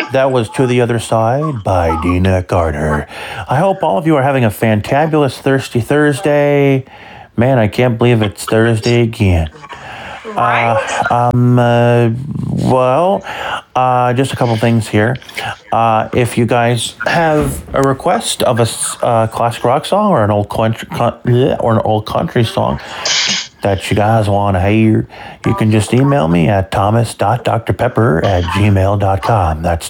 That was To the Other Side by Dina Carter. I hope all of you are having a fantabulous Thirsty Thursday. Man, I can't believe it's Thursday again. Just a couple things here. If you guys have a request of a classic rock song or an old country song that you guys want to hear, you can just email me at thomas.drpepper@gmail.com. That's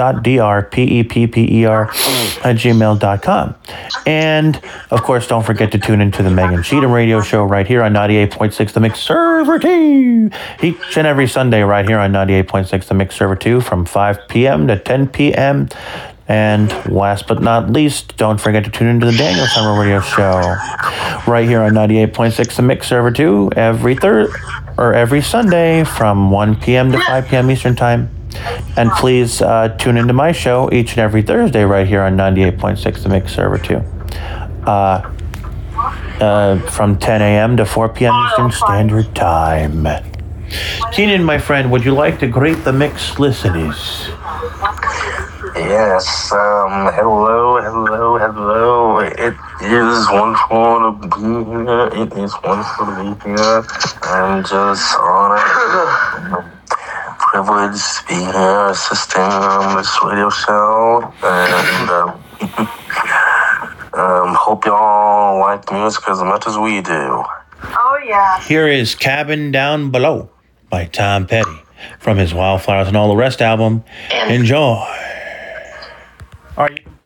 thomas.drpepper@gmail.com. And, of course, don't forget to tune into the Megan Cheatham radio show right here on 98.6 The Mix Server 2. Each and every Sunday right here on 98.6 The Mix Server 2 from 5 p.m. to 10 p.m. And last but not least, don't forget to tune into the Daniel Summer Radio Show right here on 98.6 The Mix Server 2 every Sunday from 1 p.m. to 5 p.m. Eastern Time. And please tune into my show each and every Thursday right here on 98.6 The Mix Server 2 from 10 a.m. to 4 p.m. Eastern Standard Time. Keenan, my friend, would you like to greet the Mix listeners? Yes, hello. It is wonderful to be here. It is wonderful to be here. I'm just honored, privileged to be here assisting on this radio show. And hope y'all like the music as much as we do. Oh, yeah. Here is Cabin Down Below by Tom Petty from his Wildflowers and All the Rest album. Enjoy. Are you?